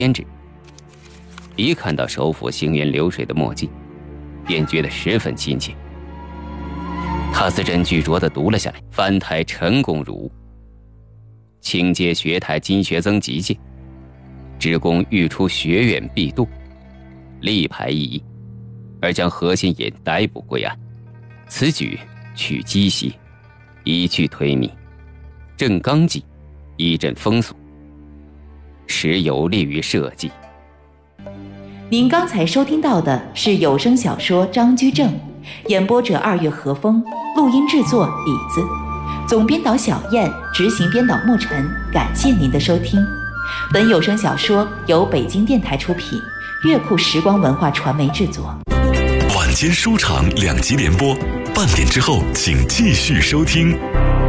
胭脂。一看到首府行云流水的墨迹，便觉得十分亲切。他字斟句酌地读了下来，翻台陈公儒，清阶学台金学增极进，职工欲出学院必度，力排异议，而将何心隐逮捕归案。此举去积习，以去推迷，正纲纪，以振风俗，实有利于社稷。 您刚才收听到的是有声小说《张居正》，演播者2月和风，录音制作李子，总编导小燕，执行编导莫尘。感谢您的收听。本有声小说由北京电台出品，乐库时光文化传媒制作。 晚间书场2集联播，半点之后请继续收听。